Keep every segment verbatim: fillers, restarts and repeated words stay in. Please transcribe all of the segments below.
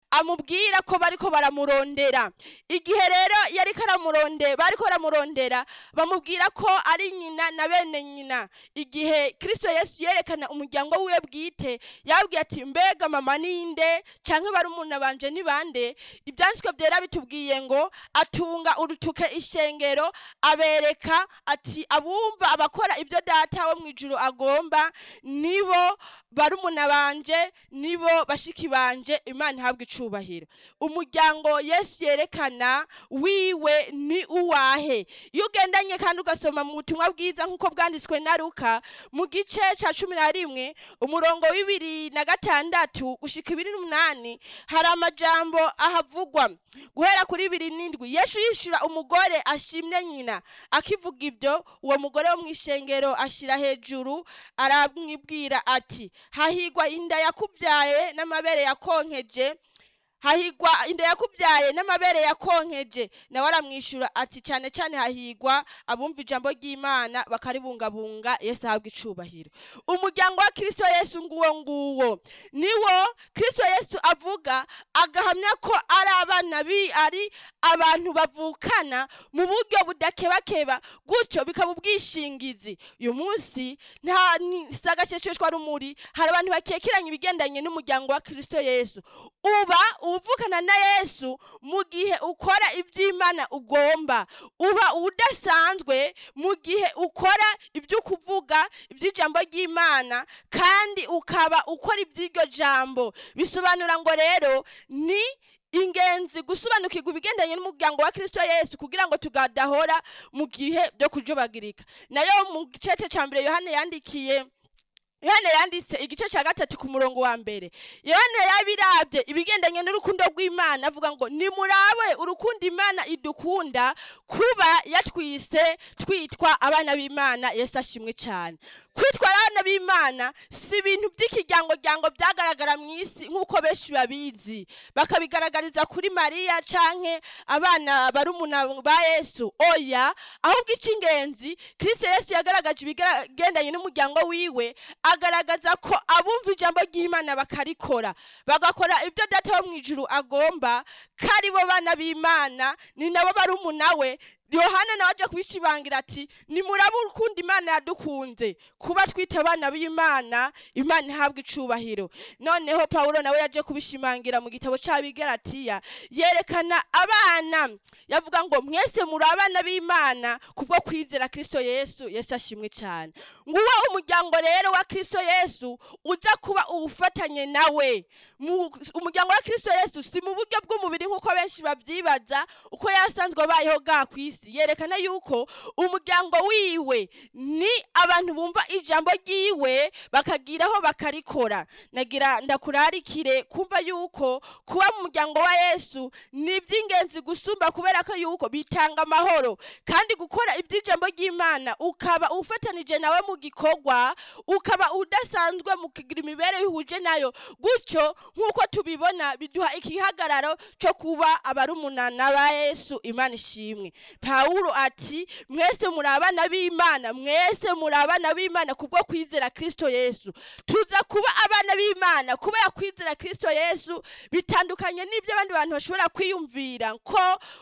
amubwira ko bariko baramurondera. Igihe rero yari karamurondera bariko baramurondera bamubwira ko ari nyina na bene nyina. Igihe Kristo Yesu yerekana umuryango wiwe bwite yabwiye ati mbega mama ninde canke barumuna banje ni bande. Ibyanditswe byera bitubwiye ngo atunga urutuke ishengero abereka ati abumva abakora ibyo data wo mwijuru agomba nibo barumuna banje nibo bashiki banje. Imana ihabwa icubahiro. Umuryango Yesu yerekana wiwe ni uwahe? Iyo ugendanye kandi ugasoma mu butumwa bwiza nk'uko bwanditswe na Luka mu gice ca cumi na rimwe umurongo w'ibiri na gatandatu gushika ibiri n'umunani hari amajambo ahavugwa guhera kuri ibiri n'indwi. Yesu yishura umugore ashimye nyina. Akivuga ibyo uwo mugore wo mw'ishengero ashira hejuru aramwibwira ati hahigwa inda yakubyaye n'amabere yakonkeje hahigwa inda yakubyaye n'amabere yakonkeje. Nawe aramwishura ati cyane cyane hahigwa abumva ijambo ry'Imana bakaribungabunga. Yesu ahabwa icubahiro. Umuryango wa Kristo Yesu nguwo nguwo niwo Kristo Yesu avuga agahamya ko ari abana bi ari abantu bavukana mu buryo budakebakeba gutyo bikaba ubwishingizi. Uyu munsi nta sagashesheshwa rumuri hari abantu bakekeranye ibigendanye n'umuryango wa Kristo Yesu. Uba uvukana na Yesu mu gihe ukora iby'Imana ugomba. Uba udasanzwe mu gihe ukora ibyo kuvuga iby'ijambo ry'Imana kandi ukaba ukora iby'iryo jambo. Bisobanura ngo rero ni ingenzi gusobanukirwa ibigendanye n'umuryango wa Kristo Yesu kugira ngo tugadahora mu gihe byo kujobagirika. Nayo mu gice ca mbere Yohana yandikiye Yohana yanditse igice ca gatatu ku murongo wa mbere. Yohana yabiravye ibigendanye n'urukundo rw'Imana avuga ngo nimurabe urukundo Imana idukunda kuba yatwise twitwa abana b'Imana. Yesu ashimwe cyane. Kwitwa abana b'Imana si ibintu by'ikiryango ryango byagaragara mu isi nk'uko benshi babizi bakabigaragariza kuri Mariya canke abana barumuna ba Yesu. Oya, ahubwo icingenzi Kristo Yesu yagaragaje ibigendanye n'umuryango wiwe agaragaza ko abumva ijambo ry'Imana bakarikora bagakora ibyo data wo mwijuru agomba kari bo bana b'Imana ni nabo barumuna we. Yohana nawe aje kubishibangira ati nimuraba urukundo Imana yadukunze kuba twita abana b'Imana. Imana ihabwa icubahiro. Noneho Paulo nawe yaje kubishimangira mu gitabo c'Abigalatiya yerekana abana yavuga ngo mwese muri abana b'Imana kubwo kwizera Kristo Yesu. Yesu ashimwe cyane. Nguwo umuryango rero wa Kristo Yesu uza kuba ubufatanye nawe. Umuryango wa Kristo Yesu si mu buryo bw'umubiri nk'uko benshi babyibaza uko yasanzwe abayeho ga kwisi. Yerekana yuko umuryango wiwe ni abantu bumva ijambo ryiwe bakagiraho bakarikora. Nagira ndakurarikire kumva yuko kuba mu muryango wa Yesu ni iby'ingenzi gusumba kubera ko yuko bitanga amahoro kandi gukora iby'ijambo ry'Imana ukaba ufatanije nawe mu gikorwa ukaba udasanzwe mu kigira imibereho ihuje nayo gutyo nk'uko tubibona biduha ikihagararo cyo kuba abarumuna ba Yesu. Imana ishimwe. Paulo ati mwese muri abana b'Imana mwese muri abana b'Imana kubwo kwizera Kristo Yesu. Tuza kuba abana b'Imana kuba yakwizera Kristo Yesu bitandukanye n'ibyo abandi bantu bashobora kwiyumvira ko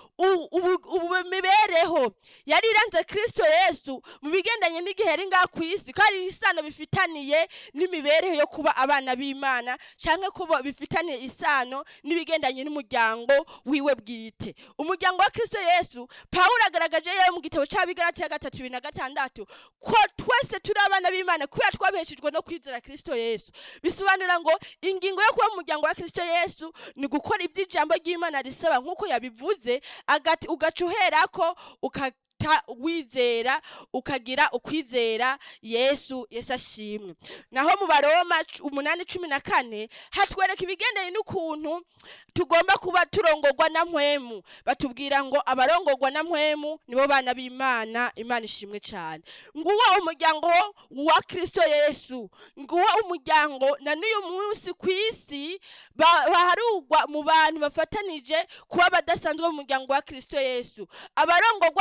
ubu mibereho yari iranze Kristo Yesu mu bigendanye n'igihe ari nga kwisi kandi isano bifitaniye n'imibereho yo kuba abana b'Imana canke kuba bifitaniye isano n'ibigendanye n'umuryango wiwe bwite. Umuryango wa Kristo Yesu Paulo agaragaje yewe mu gitabo c'Abigalatiya gatatu ibiri na gatandatu ko twese turi abana b'Imana kubera twabeshejwe no kwizera Kristo Yesu. Bisobanura ngo ingingo yo kuba mu muryango wa Kristo Yesu ni gukora iby'ijambo ry'Imana risaba nk'uko yabivuze agati ugacuherako uka wizera ukagira ukwizera Yesu. Yesu ashimwe. Naho mu Baroma umunani cumi na kane hatwereka ibigendanye n'ukuntu tugomba kuba turongorwa na mpwemu. Batubwira ngo abarongorwa na mpwemu nibo bana b'Imana. Imana ishimwe cyane. Nguwo umuryango wa Kristo Yesu. Nguwo umuryango na n'uyu munsi kwisi baharugwa mu bantu bafatanije kuba badasanzwe mu muryango wa Kristo Yesu. Abarongorwa n'Imana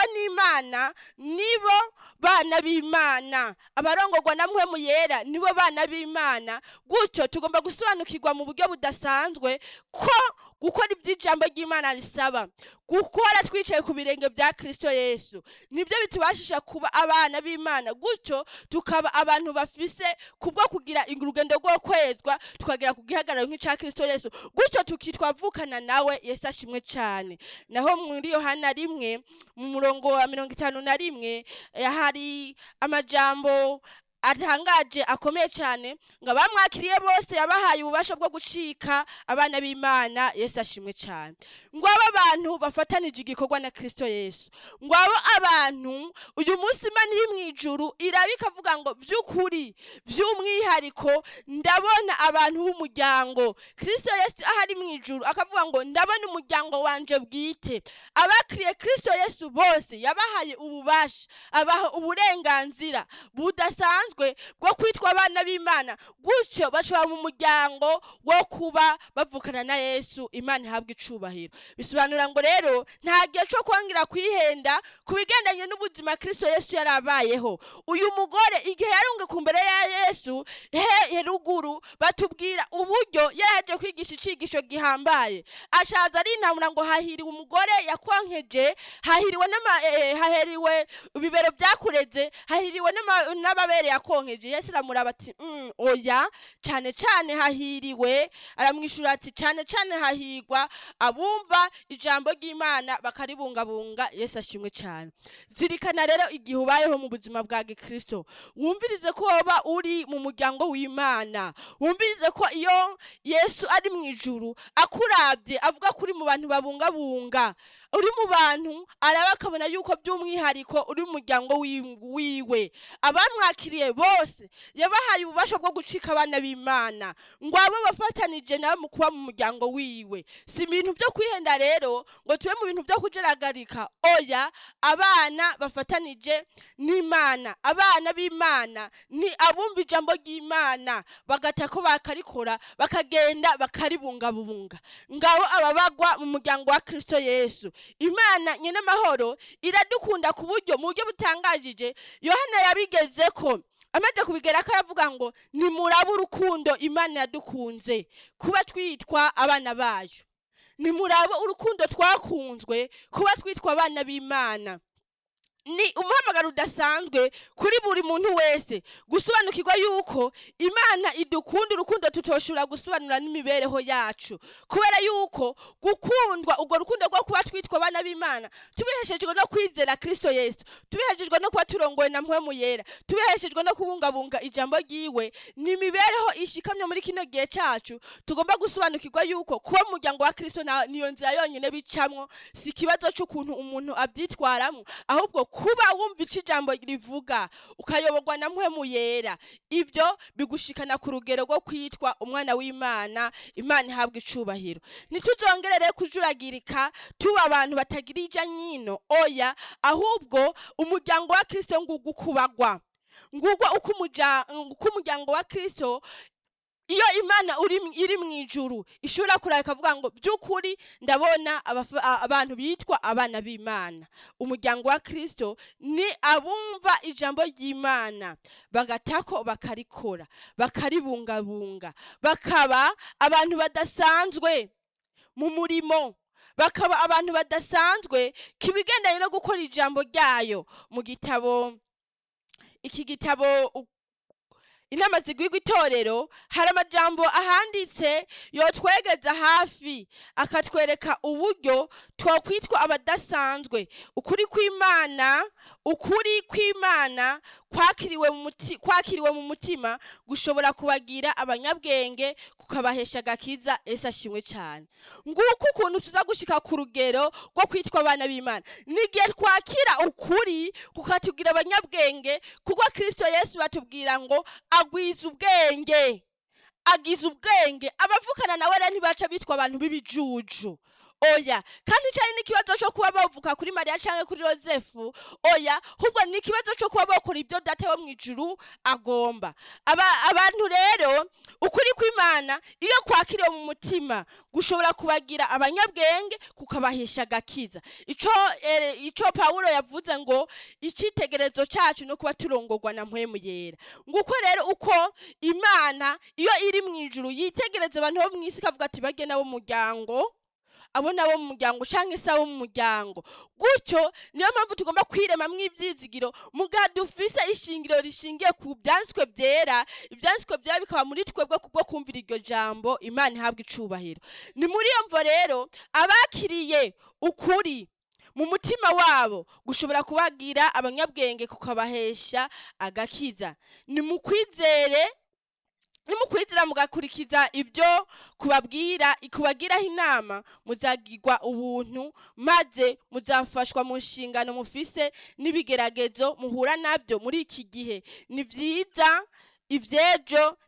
bana nibo bana b'Imana, abarongorwa na mpwemu yera nibo bana b'Imana. Gutyo tugomba gusobanukirwa mu buryo budasanzwe ko gukora iby'ijambo ry'Imana risaba, gukora twicaye ku birenge bya Kristo Yesu, nibyo bitubashisha kuba abana b'Imana. Gutyo tukaba abantu bafise kubwo kugira urugendo rwo kwezwa, tukagera ku gihagararo nk'icya Kristo Yesu. Gutyo tukitwa vukana nawe. Yesu ashimwe cyane. Naho muri Yohana rimwe mu murongo wa mirongo itanu na rimwe hari amajambo atangaje akomeye cyane ngo abamwakiriye bose yabahaye ububasha bwo gucika abana b'Imana. Yesu ashimwe cyane. Ngo abo bantu bafatanije igikorwa na Kristo Yesu, ngo abo abantu uyu munsi Imana iri mu ijuru irabika avuga ngo by'ukuri by'umwihariko ndabona abantu b'umuryango. Kristo Yesu ahari mu ijuru akavuga ngo ndabona umuryango wanje bwite. Abakiriye Kristo Yesu bose yabahaye ububasha, abaha uburenganzira budasanzwe bwo kwitwa abana b'Imana. Gutyo bashobora mu muryango wo kuba bavukana na Yesu. Imana ihabwa icubahiro. Bisobanura ngo rero nta gihe cyo kongera kwihenda ku bigendanye n'ubuzima Kristo Yesu yarabayeho. Uyu mugore igihe yarunge ku mbere ya Yesu he ruguru batubwira uburyo yaje kwigisha icigisho gihambaye, acaza ari intamura ngo hahiriwe umugore yakonkeje, hahiriwe n'ama eh, haheriwe ibibero byakureze, hahiriwe n'ababere yakonkeje. Yesu aramuraba ati mm, oya cyane cyane hahiriwe, aramwishura ati cyane cyane hahirwa abumva ijambo ry'Imana bakaribungabunga. Yesu ashimwe cyane. Zirikana rero igihe ubayeho mu buzima bwa Gikristo, wumvirize ko waba uri mu muryango w'Imana, wumvirize ko iyo Yesu ari mu ijuru akurabye avuga kuri mu bantu babungabunga, uri mu bantu araba akabona yuko by'umwihariko uri mu muryango wiwe. Abamwakiriye bose yabahaye ububasha bwo gucika abana b'Imana, ngo abo bafatanije nawe mu kuba mu muryango wiwe. Si ibintu byo kwihenda rero ngo tube mu bintu byo kujeragarika. Oya, abana bafatanije n'Imana, abana b'Imana ni abumva ijambo ry'Imana bagata ko bakarikora, bakagenda bakaribungabunga. Ngabo ababagwa mu muryango wa Kristo Yesu. Imana nyene amahoro iradukunda ku buryo mu buryo butangajije Yohana yabigeze ko amaze kubigera ko yavuga ngo nimuraba urukundo Imana yadukunze kuba twitwa abana bayo. Nimuraba urukundo twakunzwe kuba twitwa abana b'Imana. Ni umuhamagaro udasanzwe kuri buri muntu wese gusobanukirwa yuko Imana idukunda urukundo tutoshura gusobanura n'imibereho yacu, kubera yuko gukundwa ubwo rukundo rwo kuba twitwa abana b'Imana tubiheshejwe no kwizera Kristo Yesu, tubiheshejwe no kuba turongowe na mpwemu yera, tubiheshejwe no kubungabunga ijambo ryiwe. Ni imibereho ishikamye muri kino gihe cyacu tugomba gusobanukirwa yuko kuba mu muryango wa Kristo niyo nzira yonyine bicamwo. Si ikibazo cy'ukuntu umuntu abyitwaramo, ahubwo kuba wumva icyo ijambo rivuga ukayoborwa na mpwemu yera, ibyo bigushikana ku rugero rwo kwitwa umwana w'Imana. Imana ihabwa icubahiro. Ntituzongerere kujuragirika tuba abantu batagira ija nyino. Oya, ahubwo umuryango wa Kristo ngugu kubagwa, ngugwa uko umuryango wa Kristo iyo Imana uri iri mu ijuru ishobora kuraka kavuga ngo by'ukuri ndabona abantu bitwa abana b'Imana. Umuryango wa Kristo ni abumva ijambo ry'Imana bagatako bakarikora, bakaribungabunga, bakaba abantu badasanzwe mu murimo, bakaba abantu badasanzwe kibigendanye no gukora ijambo ryayo. Mu gitabo iki gitabo Inama zigwigwa itorero hari amajambo ahanditse yotwegeza hafi akatwereka uburyo twakwitwa abadasanzwe. Ukuri kw'Imana, ukuri kw'Imana kwakiriwe mu muti kwakiriwe mu mutima gushobora kubagira abanyabwenge kukabahesha gakiza. Yesu ashimwe cyane. Nguko ukuntu tuza gushika ku rugero rwo kwitwa abana b'Imana, nigihe twakira ukuri kukatugira abanyabwenge, kuko Kristo Yesu batubwira ngo agwiza ubwenge, agize ubwenge. Abavukana nawe rero ntibaca bitwa abantu b'ibijuju. oya, kandi cyane n'ikibazo cyo kuba bavuka kuri Mariya canke kuri Yosefu, oya, ahubwo ni ikibazo cyo kuba bakora ibyo data wo mu ijuru agomba. Aba abantu rero ukuri kw'Imana iyo kwakiriwe mu mutima gushobora kubagira abanyabwenge kukabahesha agakiza. Ico eh, ico Paulo yavuze ngo icitegerezo cyacu no kuba turongorwa na mpwemu yera. Nguko rero uko Imana iyo iri mu ijuru yitegereza abantu bo mw'isi kavuga ati bage nabo muryango, abo nabo mu muryango canke se abo mu muryango. Gutyo niyo mpamvu tugomba kwirema mw'ivyizigiro muga dufise ishingiro rishingiye ku byanditswe byera, ibyanditswe byera bikaba muri twebwe kubwo kumvira iryo jambo. Imana ihabwa icubahiro. Ni muri iyo mvo rero abakiriye ukuri mu mutima wabo gushobora kubagira abanyabwenge kukabahesha agakiza. Ni mukwizere nimukwizera mugakurikiza ibyo kubabwira ikubagiraho inama, muzagirwa ubuntu maze muzafashwa mu nshingano mufise n'ibigeragezo muhura nabyo muri iki gihe. Ni vyiza ivyejo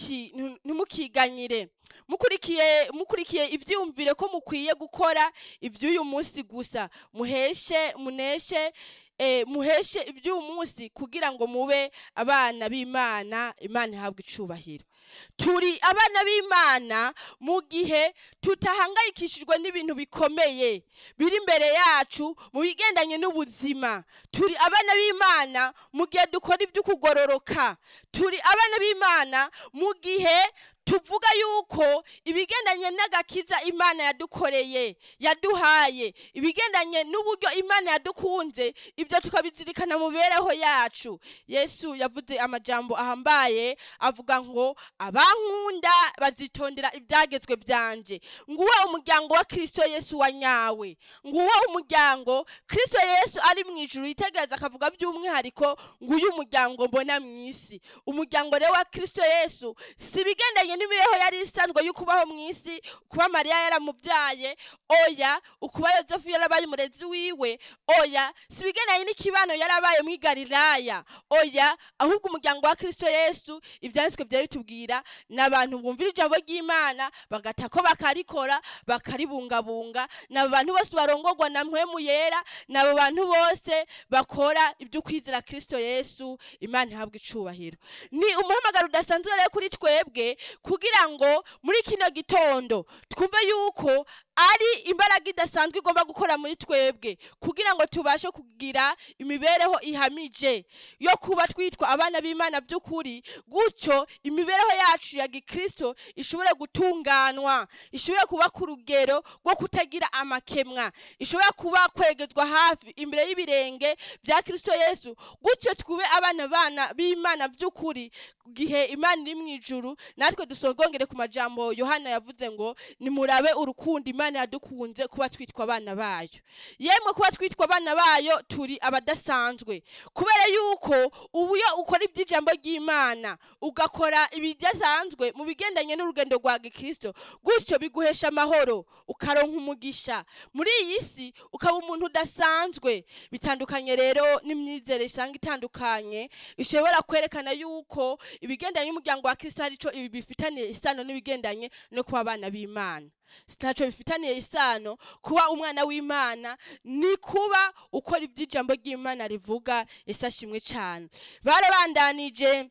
ntimukiganyire mukurikiye mukurikiye ivyumvire ko mukwiye gukora ivy'uyu munsi gusa, muheshe muneshe eh, muheshe iby'uyu munsi kugira ngo mube abana b'Imana. Imana ihabwa icubahiro. Turi abana b'Imana mu gihe tutahangayikishijwe n'ibintu bikomeye biri imbere yacu mu bigendanye n'ubuzima. Turi abana b'Imana mu gihe dukora iby'ukugororoka. Turi abana b'Imana mu gihe tuvuga yuko ibigendanye n'agakiza Imana yadukoreye yaduhaye, ibigendanye n'uburyo Imana yadukunze, ibyo tukabizirikana mu bereho yacu. Yesu yavuze amajambo ahambaye avuga ngo abankunda bazitondera ibyagezwe byanje. Nguwo umuryango wa Kristo Yesu wa nyawe, nguwo umuryango Kristo Yesu ari mu ijuru yitegereza akavuga by'umwihariko nguyu umuryango mbona mu isi. Umuryango rero wa Kristo Yesu si bigendanye n'imibeho yari isanzwe y'ukubaho mu isi, kuba Mariya yaramubyaye, oya, ukuba Yosefu yarabaye umurezi wiwe, oya, si bigendanye n'ikibano yarabaye mu Galilaya, oya, ahubwo umuryango wa Kristo Yesu ibyanditswe byari bitubwira n'abantu bumvira ijambo ry'Imana bagatako bakarikora bakaribungabunga, n'abantu bose barongorwa na mpwemu yera, n'abo bantu bose bakora ibyo kwizera Kristo Yesu. Imana ihabwa icubahiro. Ni umuhamagaro udasanzwe rero kuri twebwe kugira ngo muri kino gitondo twumve yuko ari imbaraga idasanzwe igomba gukora muri twebwe kugira ngo tubashe kugira imibereho ihamije yo kuba twitwa abana b'Imana by'ukuri. Gutyo imibereho yacu ya gikristo ishobore gutunganwa, ishobore kuba ku rugero rwo kutagira amakemwa, ishobore kuba kwegezwa hafi imbere y'ibirenge bya Kristo Yesu. Gutyo twube abana bana b'Imana by'ukuri gihe Imana iri mu ijuru. Natwe dusogongere ku majambo Yohana yavuze ngo nimurabe urukundo Imana yadukunze kuba twitwa abana bayo. Yemwe kuba twitwa abana bayo turi abadasanzwe kubera yuko ubu yo ukora iby'ijambo ry'Imana ugakora ibidasanzwe mu bigendanye n'urugendo rwa gikristo, gutyo biguhesha amahoro ukaronka umugisha muri iyi si ukaba umuntu udasanzwe. Bitandukanye rero n'imyizere isanga itandukanye ishobora kwerekana yuko ibigendanye n'umuryango wa Kristo arico ibi bifitaniye isano n'ibigendanye no kuba abana b'Imana. Sinacho bifitaniye isano kuba umwana w'Imana ni kuba ukora iby'ijambo ry'Imana rivuga. Esashimwe cyane. Barabandanije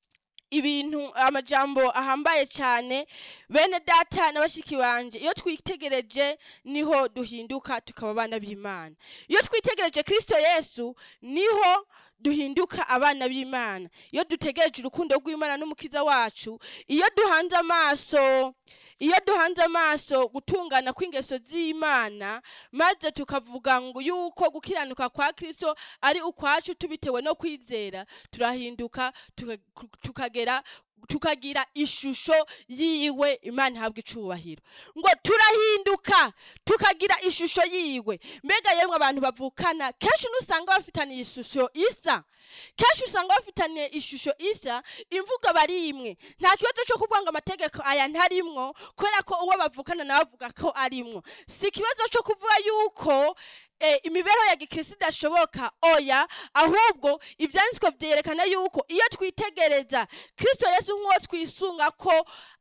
ibintu amajambo ahambaye cyane. Bene data n'abashiki banje, iyo twitegereje niho duhinduka tukaba abana b'Imana. Iyo twitegereje Kristo Yesu niho duhinduka abana b'Imana. Iyo dutegereje urukundo rw'Imana n'umukiza wacu, iyo duhanze amaso iyo duhanze amaso gutungana kw'ingeso z'Imana, maze tukavuga ngo yuko gukiranuka kwa Kristo ari ukwacu tubitewe no kwizera, turahinduka tukagera tukagira ishusho yiwe. Imana ihabwa icubahiro. Ngo turahinduka tukagira ishusho yiwe. Mbega yemwe abantu bavukana kenshi nusanga bafitaniye ishusho isa, kenshi usanga bafitaniye ishusho isa, imvuga bari imwe. Nta kibazo cyo kuvuga ngo amategeko aya ntarimwo kubera ko uwo bavukana nawe avuga ko arimwo. Si kibazo cyo kuvuga yuko E, imibereho ya gikristo idashoboka, oya, ahubwo ibyanditswe byerekana yuko iyo twitegereza Kristo Yesu nk'uwo twisunga ko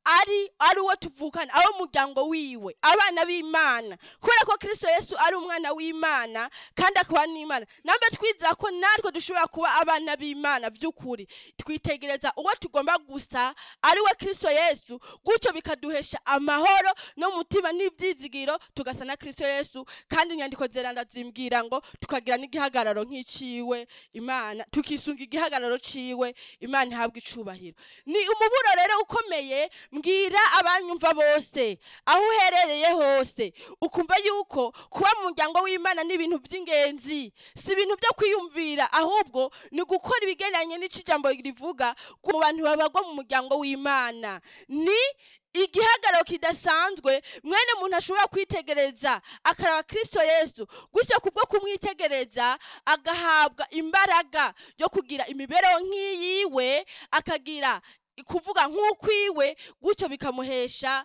ari ari uwo tuvukana, abo muryango wiwe, abana b'Imana, kubera ko Kristo Yesu ari umwana w'Imana kandi akaba n'Imana. Nambe twizera ko natwe dushobora kuba abana b'Imana by'ukuri, twitegereza uwo tugomba gusa ari we Kristo Yesu, gutyo bikaduhesha amahoro no mutima n'ibyizigiro, tugasa na Kristo Yesu. Kandi inyandiko zeranda zimbwira ngo tukagira n'igihagararo nk'iciwe Imana, tukisunga igihagararo ciwe, Imana ihabwa icubahiro. Ni umuburo rero ukomeye, mbwira abanyumva bose aho uherereye hose, ukumva yuko kuba mu muryango w'Imana ni ibintu by'ingenzi, si ibintu byo kwiyumvira, ahubwo ni gukora ibigendanye n'icijambo rivuga ku bantu babagwa mu muryango w'Imana. Ni igihagararo kidasanzwe mwene muntu ashobora kwitegereza akaraba Kristo Yesu, gutyo kubwo kumwitegereza agahabwa imbaraga yo kugira imibereho nk'iyiwe, akagira kuvuga nk'ukwiwe, gutyo bikamuhesha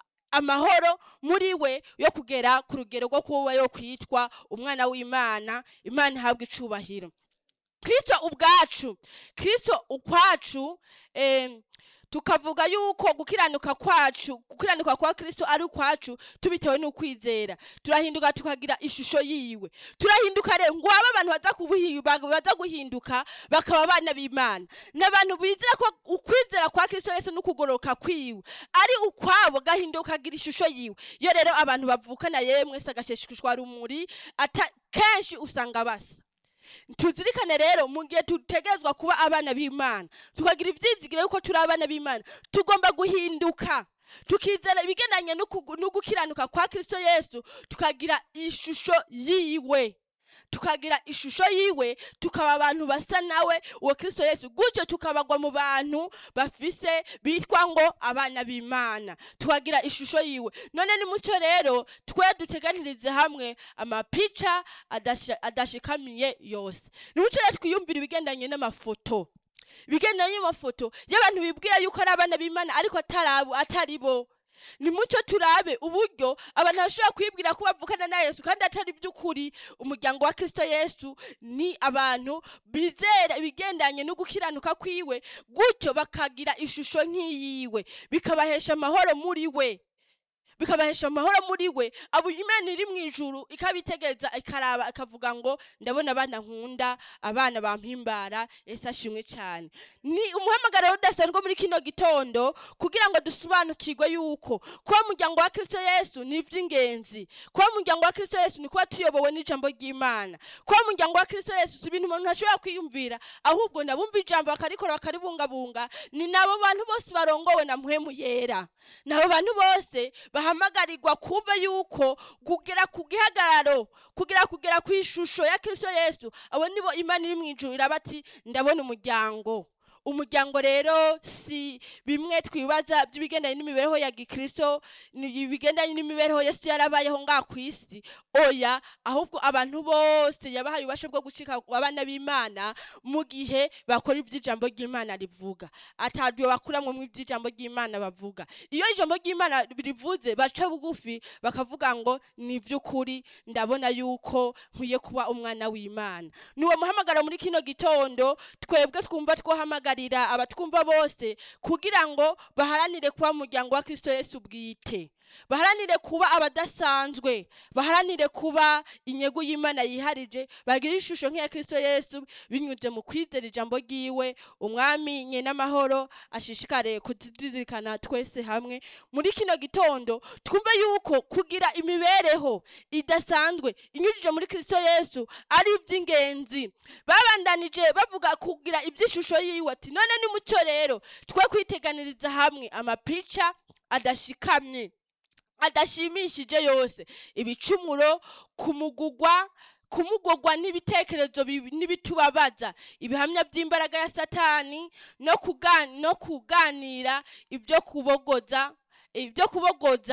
amahoro muri we yo kugera ku rugero rwo kuba yo kwitwa umwana w'Imana. Imana ihabwa icubahiro. Kristo ubwacu, Kristo ukwacu, eh, tukavuga yuko gukiranuka kwacu, gukiranuka kwa Kristo ari ukwacu tubitewe n'ukwizera, turahinduka tukagira ishusho yiwe. Turahinduka rero ngo aba abantu baza kubuhiba baza guhinduka bakaba abana b'Imana, n'abantu bizera ko ukwizera kwa Kristo Yesu n'ukugoroka kwiwe ari ukwabo, gahinduka kagira ishusho yiwe. Yo rero abantu bavukana yemwe sagasheshishwa rumuri ata kenshi usanga basa. Tuzirikane rero mu gihe tutegezwa kuba abana b'Imana, tukagira ivyizigiro yuko turi abana b'Imana, tugomba guhinduka tukizera ibigendanye no gukiranuka kwa Kristo Yesu, tukagira ishusho yiwe, tukagira ishusho yiwe, tukaba abantu basa nawe uwo Kristo Yesu, gutyo tukabagwa mu bantu bafise bitwa ngo abana b'Imana, tukagira ishusho yiwe. None ni mucyo rero twe duteganirize hamwe amapica adashikamiye yose. Ni mucyo rero twiyumvira ibigendanye n'amafoto, ibigendanye n'amafoto y'abantu bibwira yuko ari abana b'Imana ariko atari atari bo. Ni mucyo turabe uburyo abantu bashobora kwibwira ko bavukana na Yesu kandi atari by'ukuri. Umuryango wa Kristo Yesu ni abantu bizera ibigendanye no gukiranuka kwiwe, gutyo bakagira ishusho nk'iyiwe, bikabahesha amahoro muri we, bikabahesha amahoro muri we. Abo Imana iri mu ijuru ikabitegeza ikaraba ikavuga ngo ndabona abana nkunda, abana bampimbara, Yesu ashimwe cyane. Ni umuhamagaro udasanzwe muri kino gitondo kugira ngo dusobanukirwe yuko kuba umuryango wa Kristo Yesu ni ivy'ingenzi. Kuba umuryango wa Kristo Yesu ni kuba tuyobowe n'ijambo ry'Imana. Kuba umuryango wa Kristo Yesu si ibintu umuntu ashobora kwiyumvira, ahubwo nabumva ijambo bakarikora bakaribungabunga. Ni nabo bantu bose barongowe na Mpwemu Yera, nabo bantu bose bahamagarirwa kumva yuko kugera ku gihagararo, kugira kugera ku ishusho ya Kristo Yesu, abo nibo Imana iri mu ijuru irabati ndabona umuryango. Umuryango rero si bimwe twibaza by'ibigendanye n'imibereho ya Gikristo, ibigendanye n'imibereho Yesu yarabayeho nga ku isi. Oya, ahubwo abantu bose yabahaye ubashe bwo gucika abana b'Imana mu gihe bakora iby'ijambo ry'Imana rivuga, atadwe bakuramwe mu iby'ijambo ry'Imana bavuga. Iyo ijambo ry'Imana rivuze baca bugufi bakavuga ngo ni by'ukuri ndabona yuko nkwiye kuba umwana w'Imana. Nuwo muhamagara muri kino gitondo twebwe twumva twohamagara abatwumva bose kugira ngo baharanire kuba umuryango wa Kristo Yesu bwite, baharanire kuba abadasanzwe, baharanire kuba inyego y'Imana yiharije, bagira ishusho nk'iya Kristo Yesu binyuze mu kwizera ijambo ryiwe. Umwami nye n'amahoro ashishikare kutuzirikana twese hamwe muri kino gitondo, twumve yuko kugira imibereho idasanzwe inyujije muri Kristo Yesu ari iby'ingenzi. Babandanije bavuga kugira iby'ishusho yiwe ati none ni mucyo rero twe kwiteganiriza hamwe amapica adashikamye adashimishije yose, ibicumuro, kumugugwa kumugogwa n'ibitekerezo n'ibitubabaza, ibihamya by'imbaraga ya Satani, no kugana no kuganira ibyo kubogoza ibyo kubogoza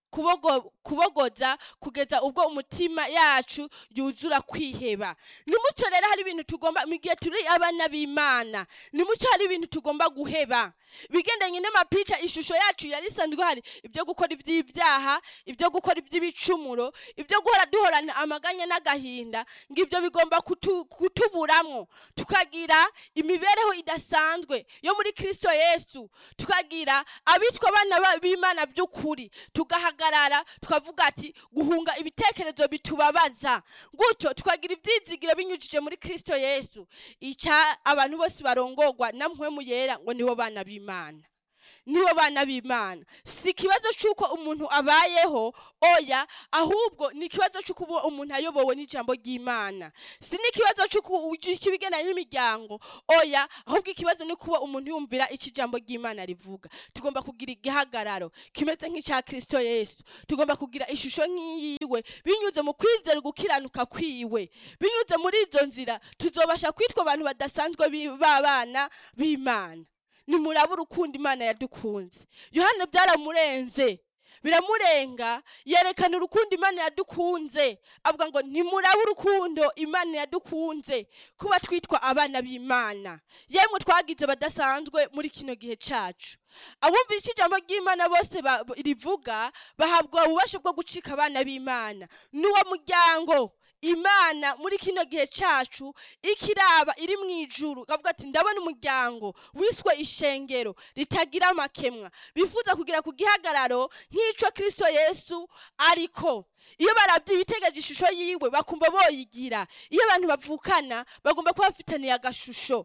kubogo, kubogoza kugeza ubwo umutima yacu yuzura kwiheba. Nimucyo rero hari ibintu tugomba, mu gihe turi abana b'Imana, nimucyo hari ibintu tugomba guheba bigendanye n'amapica. Ishusho yacu yari isanzwe hari ibyo gukora iby'ibyaha, ibyo gukora iby'ibicumuro, ibyo guhora duhorana amaganya n'agahinda, ngibyo bigomba kutu, kutuburamwo, tukagira imibereho idasanzwe yo muri Kristo Yesu, tukagira abitwa abana b'Imana by'ukuri, tugahagarara tukavuga ati guhunga ibitekerezo bitubabaza, gutyo tukagira ibyizigiro binyujije muri Kristo Yesu. Ica abantu bose barongorwa na mpwemu yera ngo nibo bana b'Imana, nibo bana b'Imana. Si ikibazo cy'uko umuntu abayeho, oya, ahubwo ni ikibazo cy'uko umuntu ayobowe n'ijambo ry'Imana. Si n'ikibazo cy'uko ibigendanye n'imiryango, oya, ahubwo ikibazo ni kuba umuntu yumvira iki jambo ry'Imana rivuga. Tugomba kugira igihagararo kimeze nk'icya Kristo Yesu, tugomba kugira ishusho nk'iyiwe binyuze mu kwizera gukiranuka kwiwe. Binyuze muri izo nzira tuzobasha kwitwa abantu badasanzwe b'abana b'Imana. Nimuraba urukundo Imana yadukunze. Yohana byaramurenze, biramurenga, yerekana urukundo Imana yadukunze, avuga ngo nimuraba urukundo Imana yadukunze kuba twitwa abana b'Imana. Yemwe twagize badasanzwe muri kino gihe cacu. Abumvira iki jambo ry'Imana bose rivuga bahabwa ububasha bwo gucika abana b'Imana. N'uwo muryango Imana muri kino gihe cacu ikiraba iri mu ijuru, kavuga ati ndabona umuryango wiswe ishengero ritagira amakemwa, bifuza kugira ku gihagararo nk'ico Kristo Yesu ariko. Iyo barabye ibitegereje ishusho yiwe bakumva boyigira. Iyo abantu bavukana bagomba kuba bafitaniye agashusho.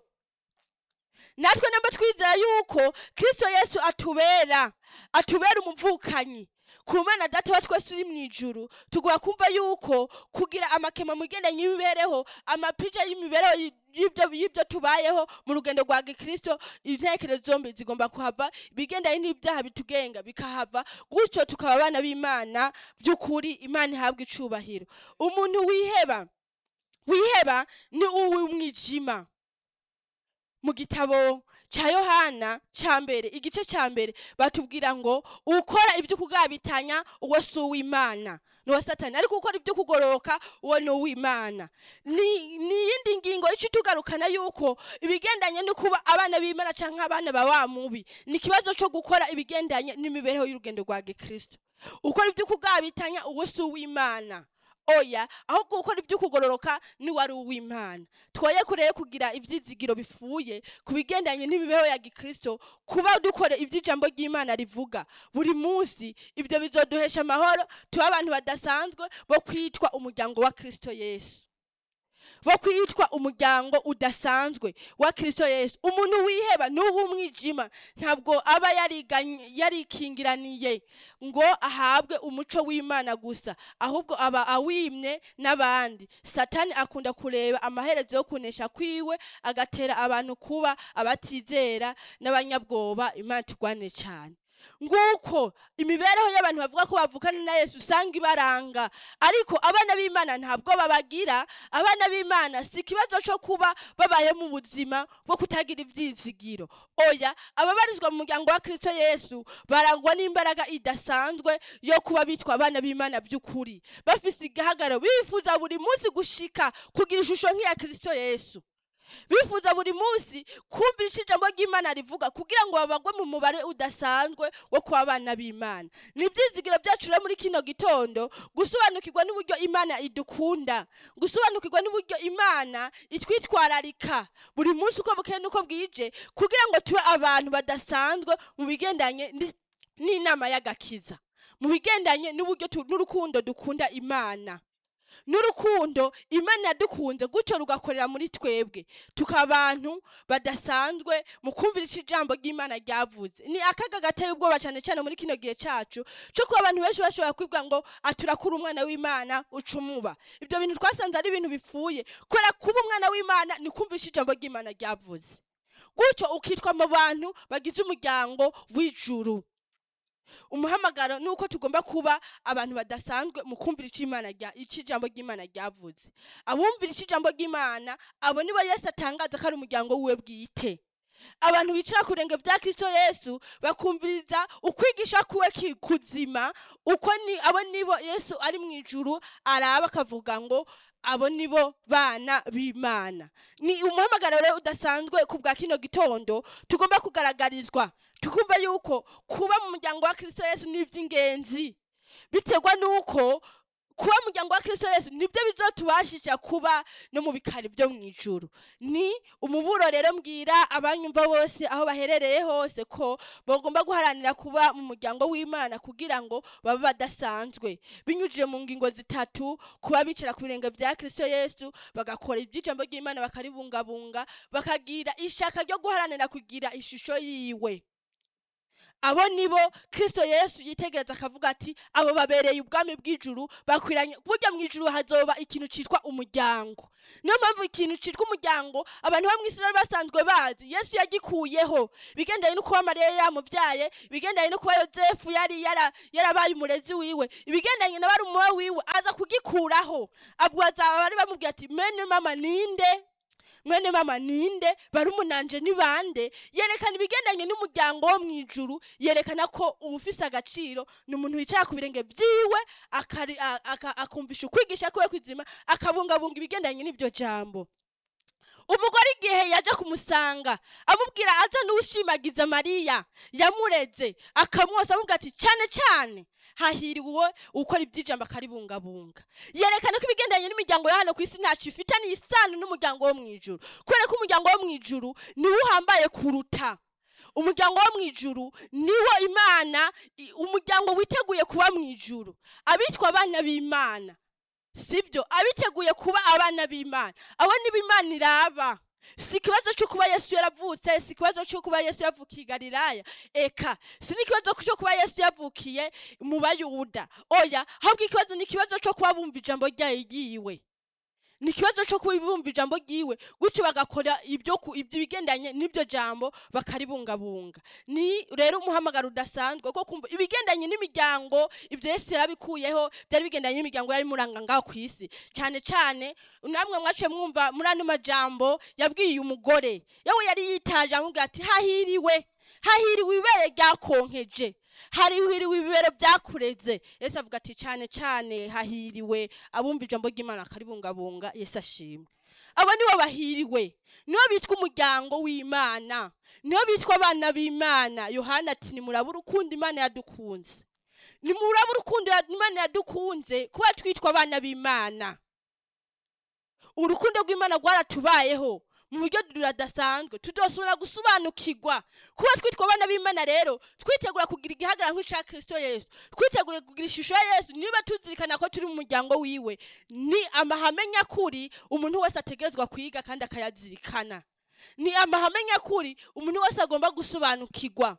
Natwe namba twizera yuko Kristo Yesu atubera atubera umuvukanyi ku Mana Data wa twese uri mu ijuru, tugomba kumva yuko kugira amakema mu gendanye y'imibereho, amapija y'imibereho y'ibyo y'ibyo tubayeho mu rugendo rwa Kristo, intekerezo zombi zigomba kuhava, bigendanye n'ibyaha bitugenga bikahava, gutyo tukaba abana b'Imana by'ukuri. Imana ihabwa icubahiro. Umuntu wiheba wiheba ni uw'umwijima. Mu gitabo cha Yohana cha mbere igice cha mbere batubwira ngo ukora ibyo kugabitanya uwo si uw'Imana, no Satani, ariko ukora ibyo kugoroka uwo ni uw'Imana. Ni yindi ngingo ici tugarukana yuko ibigendanye no kuba abana b'Imana canke abana ba wa mubi ni kibazo cyo gukora ibigendanye n'imibereho y'urugendo rwa Kristo. Ukora ibyo kugabitanya uwo si uw'Imana, oya, ahubwo gukora ibyo kugororoka ni wari uw'Imana. Twoye kureye kugira ivyizigiro bifuye kubigendanye n'imibeho ya Gikristo, kuba dukore ivy'ijambo ry'Imana rivuga buri munsi. Ibyo bizoduhesha amahoro, tuba abantu badasanzwe bo kwitwa umuryango wa Kristo Yesu, bo kwitwa umuryango udasanzwe wa Kristo Yesu. Umuntu wiheba n'uw'umwijima ntabwo aba yarikingiraniye ngo ahabwe umuco w'Imana gusa, ahubwo aba awimye n'abandi. Satani akunda kureba amaherezo yo kunesha kwiwe, agatera abantu kuba abatizera n'abanyabwoba. Imana tugwane cyane. Nguko imibereho y'abantu bavuga ko bavukana na Yesu usanga ibaranga, ariko abana b'Imana ntabwo babagira. Abana b'Imana si ikibazo cyo kuba babaye mu buzima bwo kutagira ibyizigiro, oya, ababarizwa mu muryango wa Kristo Yesu barangwa n'imbaraga idasanzwe yo kuba bitwa abana b'Imana by'ukuri, bafise igihagararo, bifuza buri munsi gushika kugira ishusho nk'iya Kristo Yesu. Bifuza buri munsi kumvisha ijambo ry'Imana rivuga kugira ngo babagwe mu mubare udasanzwe wo kwa abana b'Imana. Ni ibyizigiro byacu rero muri kino gitondo gusobanukirwa n'uburyo Imana idukunda, gusobanukirwa n'uburyo Imana itwitwararika buri munsi uko bukeye nuko bwije, kugira ngo tube abantu badasanzwe mu bigendanye n'inama y'agakiza, mu bigendanye n'uburyo n'urukundo dukunda Imana. N'urukundo Imana yadukunze gutyo rugakorera muri twebwe, tukabantu badasanzwe mu kumvira ijambo ry'Imana ryavuze. Ni akaga gateye ubwoba cyane cyane muri kino gihe cacu cyo kuba abantu benshi bashobora kwibwa ngo aturakura umwana w'Imana ucumuba. Ibyo bintu twasanze ari ibintu bipfuye, kubera kuba umwana w'Imana ni kumvisha ijambo ry'Imana ryavuze, gutyo ukitwa mu bantu bagize umuryango w'ijuru. Umuhamagaro nuko tugomba kuba abantu badasanzwe mu kumvira ic'Imana rya ic'ijambo ry'Imana ryavuze. Abumvira ic'ijambo ry'Imana abo nibo Yesu atangaza ko ari umuryango wiwe bwite. abantu bicara ku birenge bya Kristo Yesu bakumviriza ukwigisha kuwe kuzima, uko ni abo nibo Yesu ari mu ijuru araba akavuga ngo abo nibo bana b'Imana. Ni umuhamagaro rero udasanzwe ku bwa kino gitondo tugomba kugaragarizwa, tukumva yuko kuba mu muryango wa Kristo Yesu ni iby'ingenzi, biterwa nuko kuba mu muryango wa Kristo Yesu nibyo bizotubashisha kuba no mu bikari byo mu ijuru. Ni umuburo rero mbwira abanyumva bose aho baherereye hose ko bagomba guharanira kuba mu muryango w'Imana kugira ngo babe badasanzwe, binyujije mu ngingo zitatu: kuba bicara ku birenge bya Kristo Yesu, bagakora iby'ijambo ry'Imana bakaribungabunga, bakagira ishaka ryo guharanira kugira ishusho yiwe. Abo nibo Kristo Yesu yitegereza akavuga ati abo babereye ubwami bw'ijuru, bakwiranye. Burya mu ijuru hazoba ikintu citwa umuryango. Niyo mpamvu ikintu citwa umuryango abantu bo mu Isirayeli basanzwe bazi Yesu yagikuyeho, bigendanye no kuba Mariya yamuvyaye, bigendanye no kuba Yozefu yari yara yarabaye umurezi wiwe, bigendanye na bari umuwe wiwe, aza kugikuraho. Abwaza bari bamubwiye ati mene mama ninde, mwene mama ninde, barumunanje ni bande. Yerekana ibigendanye n'umuryango wo mwijuru, yerekana ko ubufise agaciro ni umuntu wicara ku birenge byiwe akumvisha ukwigisha kwe kwizima, akabungabunga ibigendanye n'ibyo jambo. Umugore igihe yaje kumusanga amubwira aza n'ushimagiza Mariya yamureze, akamwosa amubwira ati cyane cyane hahiriwe ukora iby'ijambo akaribungabunga. Yerekana ko ibigendanye n'imiryango ya hano ku isi ntacu ifitanye isano n'umuryango wo mwijuru, kubera ko umuryango wo mwijuru niwo uhambaye kuruta. Umuryango wo mwijuru niwo Imana, umuryango witeguye kuba mwijuru, abitwa abana b'Imana. Sibyo, abiteguye kuba abana b'Imana, abo nibo Imana iraba. Si ikibazo cyo kuba Yesu yaravutse, si ikibazo cyo kuba Yesu yavukiye Galilaya, eka si n'ikibazo cyo kuba Yesu yavukiye mu Bayuda, oya, ahubwo ikibazo ni ikibazo cyo kuba bumva ijambo ryayo ryiwe. Ni ikibazo cyo kubumva ijambo ryiwe, gutyo bagakora ibyo ibyo bigendanye n'ibyo jambo bakaribungabunga. Ni rero umuhamagaro udasanzwe ko kumva ibigendanye n'imiryango, ibyo Yesu yarabikuyeho, byari bigendanye n'imiryango yari muranga ngaho ku isi. Cyane cyane namwe mwaciye mwumva muri ano majambo yabwiye umugore, yawe yari yitaje amubwira ati hahiriwe, hahiriwe ibere ryakonkeje, hahiriwe ibibero byakureze. Yesu avuga ati cyane cyane hahiriwe abumva ijambo ry'Imana akaribungabunga. Yesu ashimwe. Abo nibo bahiriwe, nibo bitwa umuryango w'Imana, nibo bitwa abana b'Imana. Yohana ati nimuraba urukundo Imana yadukunze, nimuraba urukundo Imana yadukunze kuba twitwa abana b'Imana. Urukundo rw'Imana rwaratubayeho mu buryo duradasanzwe tudosubira gusobanukirwa. Kuba twitwa abana b'Imana rero twitegura kugira igihagararo nk'icya Kristo Yesu, twitegura kugira ishusho ya Yesu. Niba tuzirikana ko turi mu muryango wiwe, ni amahame nyakuri umuntu wese ategerezwa kwiga kandi akayazirikana. Ni amahame nyakuri umuntu wese agomba gusobanukirwa,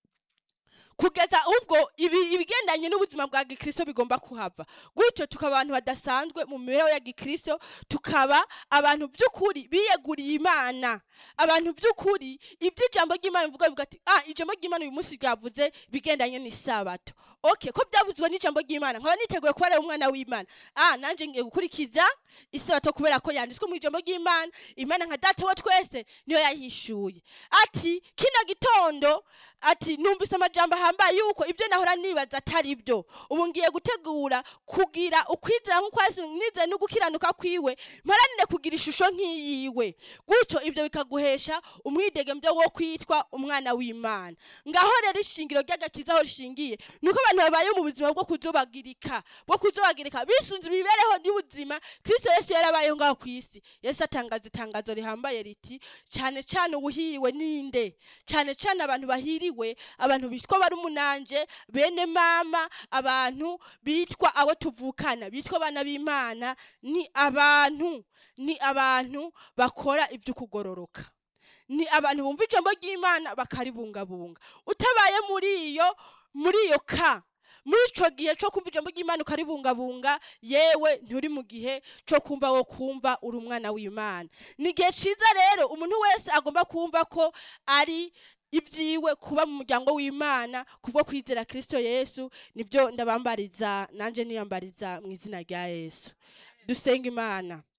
kugeza ubwo ibigendanye n'ubuzima bwa Gikristo bigomba kuhava. Gutyo tukaba abantu badasanzwe mu mibereho ya Gikristo, tukaba abantu by'ukuri biyeguriye Imana, abantu by'ukuri iby'ijambo ry'Imana bivuga bivuga ati ah ijambo ry'Imana uyu munsi ryavuze bigendanye n'isabato. Okay, ko byavuzwe n'ijambo ry'Imana, nkaba niteguye kuba ari umwana w'Imana. Ah nanje ngiye gukurikiza isabato kubera ko yanditswe mu ijambo ry'Imana. Imana nka data wa twese niyo yahishuye. Ati kino gitondo ati numvise amajambo hambaye yuko ibyo nahora nibaza atari byo, ubu ngiye gutegura kugira ukwizera nk'uko Yesu nize no gukiranuka kwiwe, mparanire kugira ishusho nk'iyiwe. Gutyo ibyo bikaguhesha umwidegembyo wo kwitwa umwana w'Imana. Ngaho rero ishingiro ry'agakiza aho rishingiye nuko abantu babaye mu buzima bwo kuzobagirika, bwo kuzobagirika bisunze ibibereho n'ubuzima Kristo Yesu yarabayeho ngaho ku isi. Yesu atangaza itangazo rihambaye riti cyane cyane ubuhiriwe ninde, cyane cyane abantu bahiriwe, abantu bitwa bari umunanje, bene mama, abantu bitwa abo tuvukana, bitwa abana b'Imana. Ni abantu ni abantu bakora ibyo kugororoka, ni abantu bumva ijambo ry'Imana bakaribungabunga. Utabaye muri iyo muri iyo ka muri ico gihe cyo kumva ijambo ry'Imana ukaribungabunga, yewe nturi mu gihe cyo kumva wo kumva uri umwana w'Imana. Ni gihe ciza rero umuntu wese agomba kumva ko ari ibyiwe kuba mu muryango w'Imana kubwo kwizera Kristo Yesu. Nibyo ndabambariza, nanje niyambariza mu izina rya Yesu. Dusenga Imana.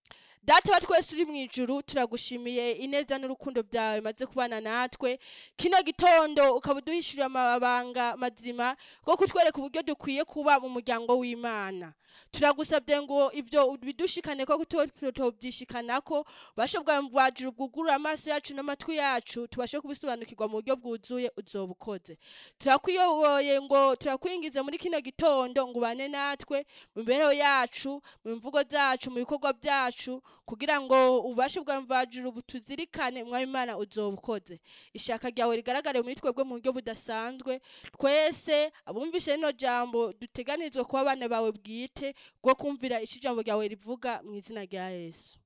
Data wa twese uri mu ijuru, turagushimiye ineza n'urukundo byawe maze kubana natwe kino gitondo, ukaba uduhishurira amabanga mazima bwo kutwereka uburyo dukwiye kuba mu muryango w'Imana. Turagusabye ngo ivyo bidushikane ko tutovyishikanako, ubashe bwajuru bwugurura amaso yacu n'amatwi yacu, tubashe kubisobanukirwa mu buryo bwuzuye uzobukoze. Turakwiyoboye ngo turakwingize muri kino gitondo ngo ubane natwe mu mibereho yacu, mu mvugo zacu, mu bikorwa byacu, kugira ngo ubashe bwajuru butuzirikane mwami Imana uzobukoze. Ishaka ryawe rigaragare muri twebwe mu buryo budasanzwe, twese abumvishe no jambo duteganizwe kuba abana bawe bwite, bwo kumvira ijambo ryawe rivuga mu izina rya Yesu.